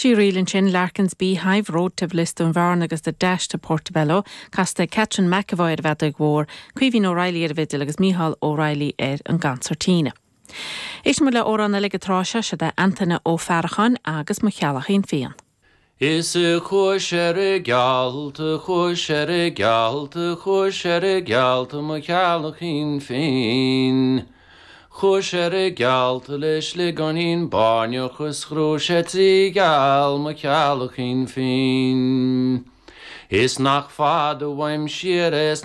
sí rialann sin Larkins Beehive Road to Listone Varn agus de Dash to Portobello, casta Catherine McAvoy ar bhead agmhór, Cuivín O'Reilly ar bhidil agus Mícheál O'Reilly ar an gansortíine. Is mu le óranna le tráise se de Anthony Ó Farachan agus mo chealachin féin. Is a chuisere gealta, chuisere gealta, chuisere gealta mo chealachin féin. Chuisere gealta leis le ganin barneochas chrúsetí geal mo chealachin féin. Is nach fad a bhaim siar